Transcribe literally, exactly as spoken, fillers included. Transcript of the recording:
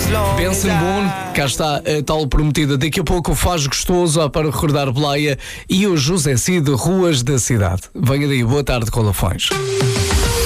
Benson Boone, cá está a tal prometida. Daqui a pouco faz gostoso para recordar Blaia e o José Cid, Ruas da Cidade. Venha daí, boa tarde, Colafões.